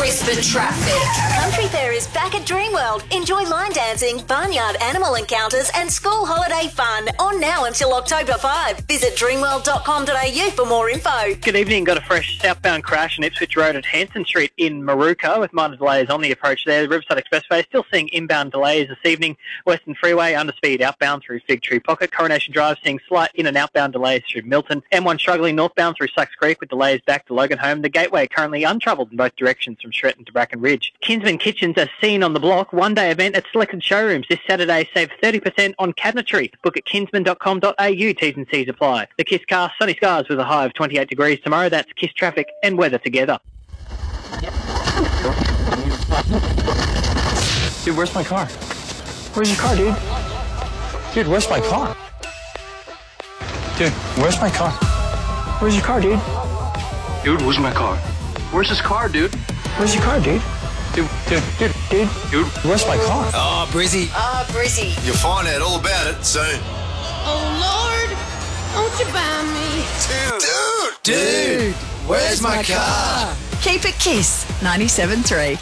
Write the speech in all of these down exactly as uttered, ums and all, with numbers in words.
Brisbane traffic. Country Fair is back at Dreamworld. Enjoy line dancing, barnyard animal encounters and school holiday fun on now until October fifth. Visit dreamworld dot com dot a u for more info. Good evening. Got a fresh southbound crash on Ipswich Road at Hanson Street in Maruka with minor delays on the approach there. The Riverside Expressway still seeing inbound delays this evening. Western Freeway underspeed outbound through Fig Tree Pocket. Coronation Drive seeing slight in and outbound delays through Milton. M one struggling northbound through Sucks Creek with delays back to Loganholme. The Gateway currently untroubled in both directions from Shretton to Bracken Ridge. Kinsman Kitchens as seen on the block. One-day event at selected showrooms this Saturday. Save thirty percent on cabinetry. Book at kinsman dot com dot a u. T's and C's apply. The Kiss Car, sunny skies with a high of twenty-eight degrees tomorrow. That's Kiss traffic and weather together. Dude, where's my car? Where's your car, dude? Dude, where's my car? Dude, where's my car? Where's your car, dude? Dude, where's my car? Where's his car, dude? Where's your car, dude? Dude, dude, dude, dude, dude, where's my car? Oh, Brizzy. Oh, Brizzy. You'll find out all about it soon. Oh, Lord, won't you buy me? Dude! Dude, Dude! where's my car? Keep it Kiss ninety-seven point three.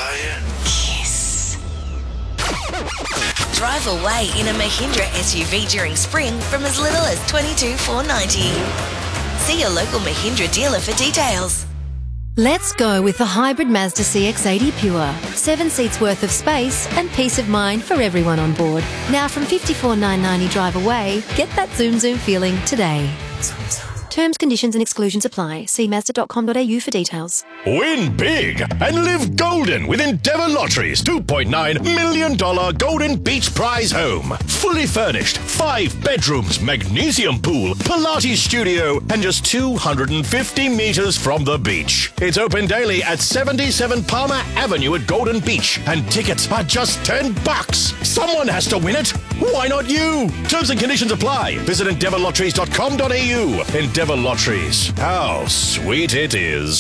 Kiss. Drive away in a Mahindra S U V during spring from as little as twenty-two thousand four hundred ninety dollars. See your local Mahindra dealer for details. Let's go with the hybrid Mazda C X eighty Pure. Seven seats worth of space and peace of mind for everyone on board. Now from fifty-four thousand nine hundred ninety drive away, get that zoom zoom feeling today. Terms, conditions and exclusions apply. See mazda dot com dot a u for details. Win big and live golden with Endeavour Lottery's two point nine million dollars Golden Beach Prize home. Fully furnished, five bedrooms, magnesium pool, Pilates studio, and just two hundred fifty metres from the beach. It's open daily at seventy-seven Palmer Avenue at Golden Beach, and tickets are just ten bucks. Someone has to win it. Why not you? Terms and conditions apply. Visit endeavour lotteries dot com dot a u. Endeavour Lotteries. How sweet it is.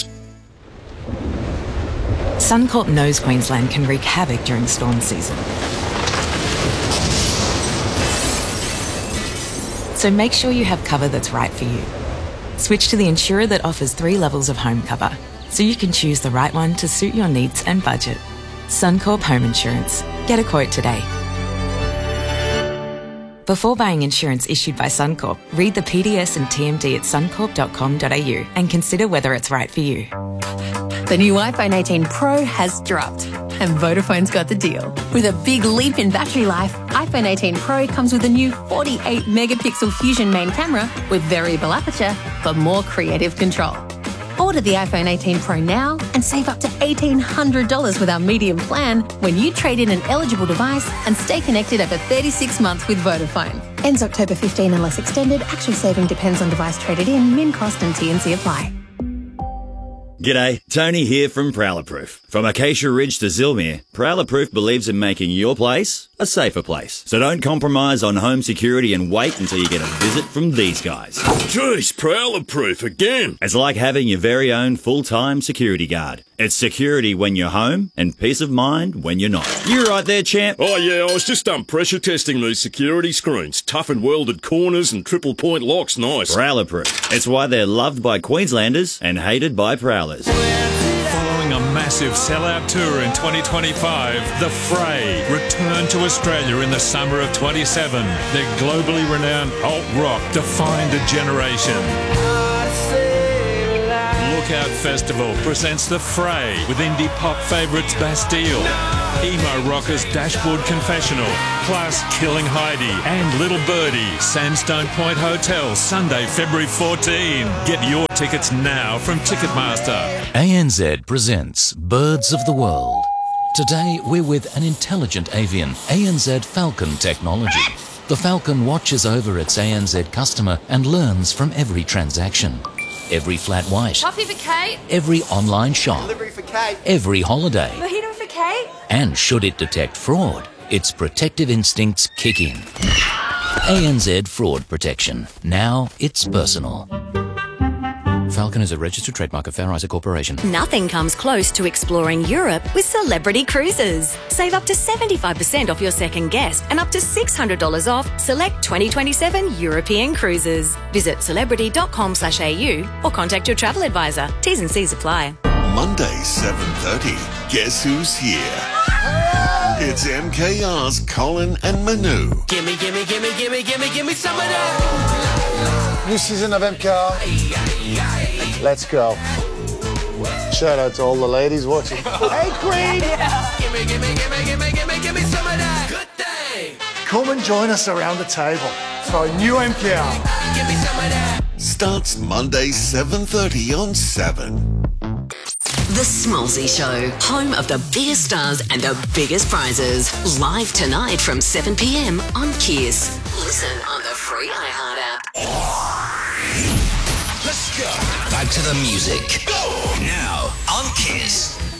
Suncorp knows Queensland can wreak havoc during storm season. So make sure you have cover that's right for you. Switch to the insurer that offers three levels of home cover, so you can choose the right one to suit your needs and budget. Suncorp Home Insurance. Get a quote today. Before buying insurance issued by Suncorp, read the P D S and T M D at suncorp dot com dot a u and consider whether it's right for you. The new iPhone eighteen Pro has dropped, and Vodafone's got the deal. With a big leap in battery life, iPhone eighteen Pro comes with a new forty-eight megapixel Fusion main camera with variable aperture for more creative control. Order the iPhone eighteen Pro now and save up to eighteen hundred dollars with our medium plan when you trade in an eligible device and stay connected over thirty-six months with Vodafone. Ends October fifteenth unless extended. Actual saving depends on device traded in. Min cost and T and C apply. G'day, Tony here from Prowler Proof. From Acacia Ridge to Zilmere, Prowler Proof believes in making your place a safer place. So don't compromise on home security and wait until you get a visit from these guys. Jeez, Prowler Proof again. It's like having your very own full-time security guard. It's security when you're home and peace of mind when you're not. You right there, champ? Oh yeah, I was just um, pressure testing these security screens. Tough and welded corners and triple point locks, nice. Prowler Proof. It's why they're loved by Queenslanders and hated by Prowlers. Following a massive sellout tour in twenty twenty-five, The Fray return to Australia in the summer of twenty-seven. Their globally renowned alt rock defined a generation. Lookout Festival presents The Fray with indie pop favourites Bastille, emo rockers Dashboard Confessional, plus Killing Heidi and Little Birdie, Sandstone Point Hotel, Sunday, February fourteenth. Get your tickets now from Ticketmaster. A N Z presents Birds of the World. Today we're with an intelligent avian, A N Z Falcon technology. The Falcon watches over its A N Z customer and learns from every transaction. Every flat white. Coffee for Kate. Every online shop. Delivery for Kate. Every holiday. Mojito for Kate. And should it detect fraud, its protective instincts kick in. A N Z Fraud Protection. Now it's personal. Falcon is a registered trademark of Fair Isaac Corporation. Nothing comes close to exploring Europe with Celebrity Cruises. Save up to seventy-five percent off your second guest and up to six hundred dollars off select twenty twenty-seven European cruises. Visit celebrity dot com slash a u or contact your travel advisor. T's and C's apply. Monday, seven thirty. Guess who's here? It's M K R's Colin and Manu. Gimme, gimme, gimme, gimme, gimme, gimme some of that. New season of M K R. Let's go. Shout out to all the ladies watching. Hey, Queen! Gimme, gimme, gimme, gimme, gimme, gimme some of that. Good day. Come and join us around the table for a new M K R. Give me some of that. Starts Monday, seven thirty on seven. The Smallsy Show, home of the biggest stars and the biggest prizes. Live tonight from seven p m on Kiss. Listen on the free iHeart app. Let's go. Back to the music. Go. Now on Kiss.